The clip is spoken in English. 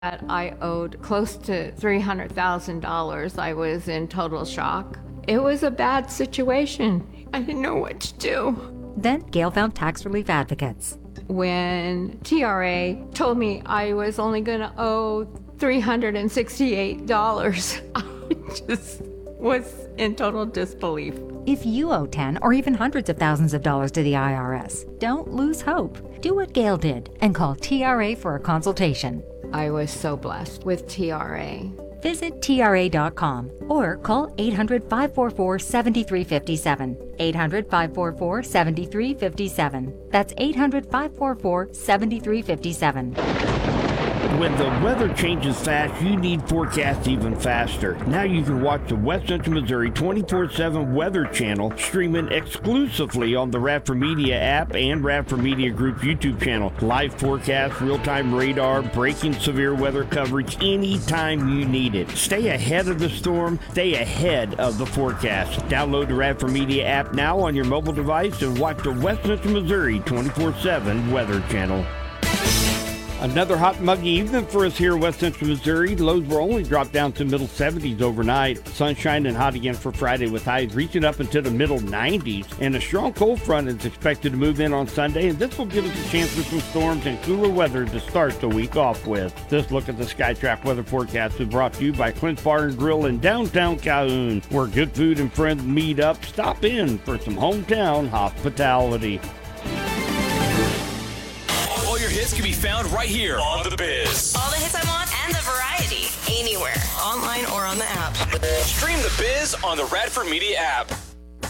that I owed close to $300,000. I was in total shock. It was a bad situation. I didn't know what to do. Then Gail found tax relief advocates. When TRA told me I was only going to owe $368, I just was in total disbelief. If you owe 10 or even hundreds of thousands of dollars to the IRS, don't lose hope. Do what Gail did and call TRA for a consultation. I was so blessed with TRA. Visit TRA.com or call 800-544-7357. 800-544-7357. That's 800-544-7357. When the weather changes fast, you need forecasts even faster. Now you can watch the West Central Missouri 24/7 Weather Channel streaming exclusively on the Radford Media app and Radford Media Group's YouTube channel. Live forecasts, real-time radar, breaking severe weather coverage anytime you need it. Stay ahead of the storm. Stay ahead of the forecast. Download the Radford Media app now on your mobile device and watch the West Central Missouri 24/7 Weather Channel. Another hot and muggy evening for us here in West Central Missouri. Lows will only drop down to middle 70s overnight. Sunshine and hot again for Friday with highs reaching up into the middle 90s. And a strong cold front is expected to move in on Sunday, and this will give us a chance for some storms and cooler weather to start the week off with. This look at the SkyTrack weather forecast is brought to you by Clint's Bar and Grill in downtown Calhoun, where good food and friends meet up. Stop in for some hometown hospitality. All your hits can be found right here on The Biz. All the hits I want and the variety. Anywhere. Online or on the app. Stream The Biz on the Radford Media app.